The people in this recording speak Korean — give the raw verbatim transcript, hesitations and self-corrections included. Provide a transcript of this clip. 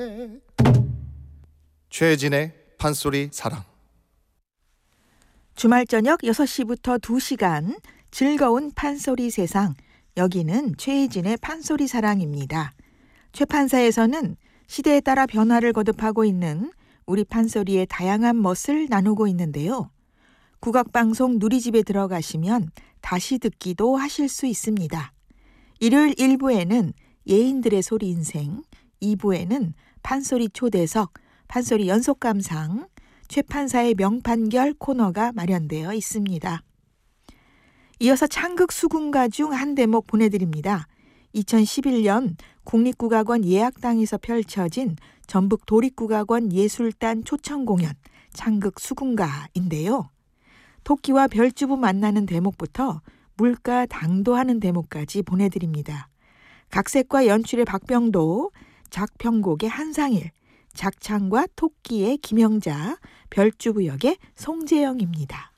최진의 판소리 사랑. 주말 저녁 여섯 시부터 두 시간 즐거운 판소리 세상. 여기는 최혜진의 판소리 사랑입니다. 최 판사에서는 시대에 따라 변화를 거듭하고 있는 우리 판소리의 다양한 멋을 나누고 있는데요. 국악방송 누리집에 들어가시면 다시 듣기도 하실 수 있습니다. 일요일 일 부에는 예인들의 소리 인생, 이 부에는 판소리 초대석, 판소리 연속감상, 최 판사의 명판결 코너가 마련되어 있습니다. 이어서 창극 수군가 중 한 대목 보내드립니다. 이천십일 년 국립국악원 예약당에서 펼쳐진 전북 도립국악원 예술단 초청공연 창극 수군가인데요. 토끼와 별주부 만나는 대목부터 물가 당도하는 대목까지 보내드립니다. 각색과 연출의 박병도, 작평곡의 한상일, 작창과 토끼의 김영자, 별주부 역의 송재영입니다.